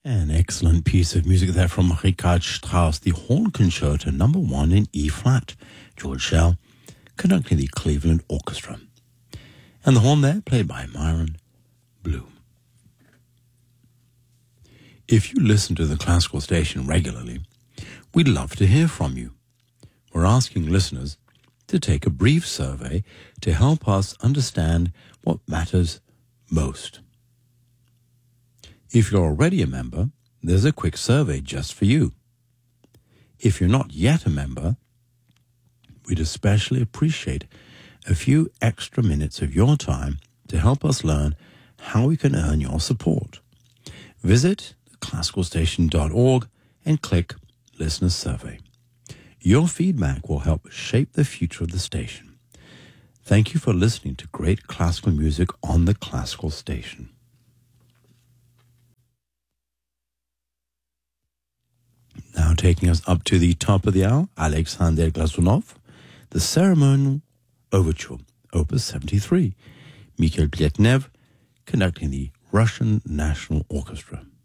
An excellent piece of music there from Richard Strauss, the Horn Concerto No. 1 in E-flat. George Shell conducting the Cleveland Orchestra. And the horn there played by Myron Bloom. If you listen to the classical station regularly, we'd love to hear from you. We're asking listeners to take a brief survey to help us understand what matters most. If you're already a member, there's a quick survey just for you. If you're not yet a member, we'd especially appreciate a few extra minutes of your time to help us learn how we can earn your support. Visit classicalstation.org and click Listener Survey. Your feedback will help shape the future of the station. Thank you for listening to great classical music on the Classical Station. Now taking us up to the top of the hour, Alexander Glazunov, the Ceremonial Overture, Opus 73, Mikhail Pletnev conducting the Russian National Orchestra.